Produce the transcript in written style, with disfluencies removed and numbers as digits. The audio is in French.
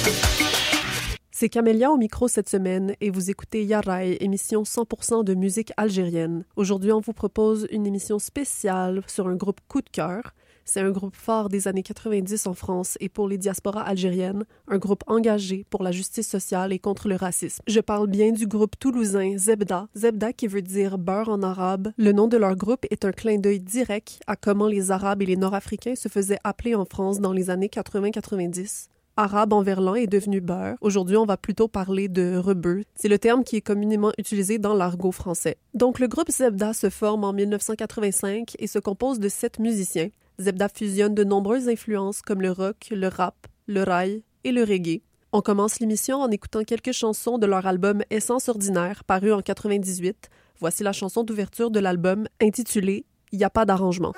C'est Camélia au micro cette semaine et vous écoutez Yaraï, émission 100% de musique algérienne. Aujourd'hui, on vous propose une émission spéciale sur un groupe coup de cœur. C'est un groupe phare des années 90 en France et pour les diasporas algériennes, un groupe engagé pour la justice sociale et contre le racisme. Je parle bien du groupe toulousain Zebda. Zebda qui veut dire beurre en arabe. Le nom de leur groupe est un clin d'œil direct à comment les Arabes et les Nord-Africains se faisaient appeler en France dans les années 80-90. Arabe en verlan est devenu beurre. Aujourd'hui, on va plutôt parler de rebeu. C'est le terme qui est communément utilisé dans l'argot français. Donc, le groupe Zebda se forme en 1985 et se compose de 7 musiciens. Zebda fusionne de nombreuses influences comme le rock, le rap, le raï et le reggae. On commence l'émission en écoutant quelques chansons de leur album Essence ordinaire, paru en 98. Voici la chanson d'ouverture de l'album intitulée « Y a pas d'arrangement ».